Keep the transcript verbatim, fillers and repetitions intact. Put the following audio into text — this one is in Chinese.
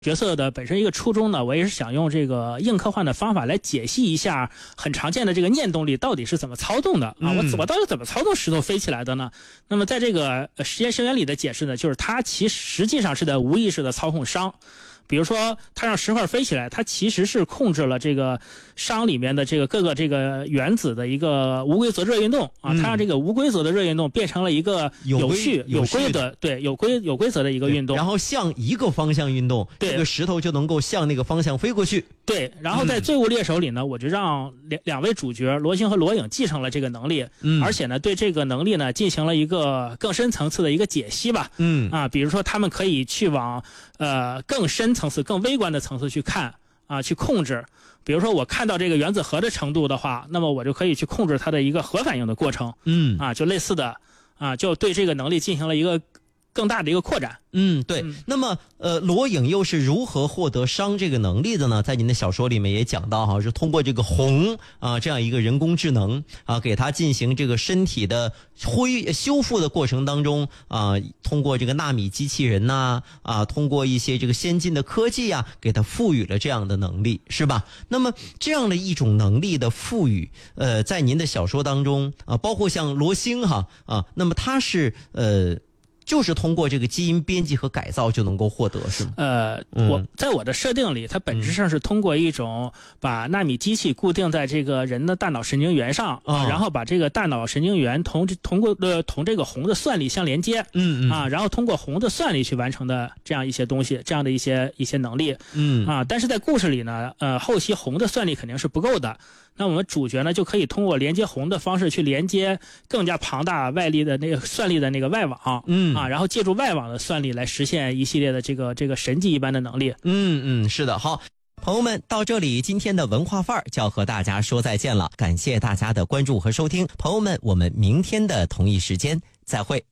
角色的本身一个初衷呢，我也是想用这个硬科幻的方法来解析一下很常见的这个念动力到底是怎么操纵的啊？我我到底怎么操纵石头飞起来的呢？那么在这个实验生原理的解释呢，就是它其实实际上是在无意识的操控熵。比如说，它让石块飞起来，它其实是控制了这个熵里面的这个各个这个原子的一个无规则热运动啊，它让这个无规则的热运动变成了一个有序、有规的，对，有规有规则的一个运动， 然后向一个方向运动，这个石头就能够向那个方向飞过去。 对，然后在《罪恶猎手》里呢，我就让两两位主角罗星和罗颖继承了这个能力，嗯，而且呢，对这个能力呢进行了一个更深层次的一个解析吧，嗯啊，比如说他们可以去往呃更深层次、更微观的层次去看啊，去控制。比如说我看到这个原子核的程度的话，那么我就可以去控制它的一个核反应的过程，嗯啊，就类似的啊，就对这个能力进行了一个更大的一个扩展。 嗯，对。嗯、那么，呃，罗颖又是如何获得熵这个能力的呢？在您的小说里面也讲到哈，是通过这个红啊这样一个人工智能啊，给他进行这个身体的恢修复的过程当中啊，通过这个纳米机器人呐 啊, 啊，通过一些这个先进的科技啊，给他赋予了这样的能力，是吧？那么这样的一种能力的赋予，呃，在您的小说当中啊，包括像罗星哈啊，那么他是呃。就是通过这个基因编辑和改造就能够获得，是吗？ 呃， 嗯、 我在我的设定里，它本质上是通过一种把纳米机器固定在这个人的大脑神经元上， 哦、 然后把这个大脑神经元同通过呃同这个红的算力相连接， 嗯嗯啊，然后通过红的算力去完成的这样一些东西，这样的一些一些能力， 嗯啊，但是在故事里呢，呃，后期红的算力肯定是不够的。那我们主角呢，就可以通过连接红的方式去连接更加庞大外力的那个算力的那个外网，嗯啊，然后借助外网的算力来实现一系列的这个这个神迹一般的能力。 嗯嗯，是的。好，朋友们，到这里今天的文化范儿就要和大家说再见了，感谢大家的关注和收听，朋友们，我们明天的同一时间再会。